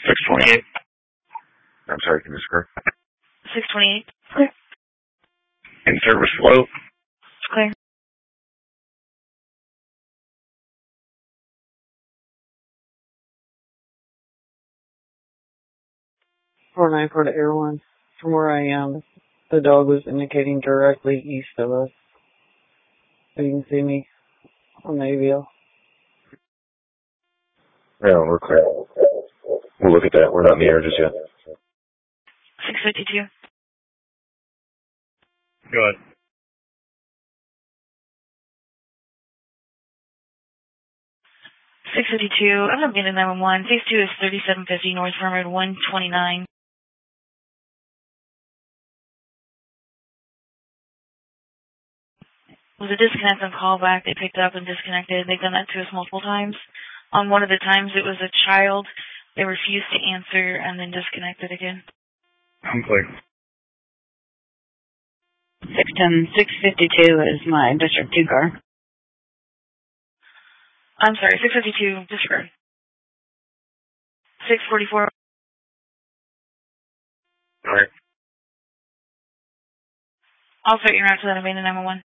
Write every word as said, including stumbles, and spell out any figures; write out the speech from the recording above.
six twenty-eight. I'm sorry, can you score? six twenty-eight. Clear. In service flow. It's clear. four nine four to Air One. From where I am, the dog was indicating directly east of us. So you can see me on the A V L. Yeah, we're clear. We'll look at that. We're not in the air just yet. six fifty-two. Go ahead. six fifty-two. I'm not being nine one one. Phase two is thirty-seven fifty North Road one twenty-nine. With a disconnect on callback, they picked up and disconnected. They've done that to us multiple times. On one of the times, it was a child. They refused to answer and then disconnected again. I'm clear. six ten, six fifty-two is my District two car. I'm sorry, six fifty-two, disregard. six forty-four. All right. I'll start your route to that abandoned nine one one.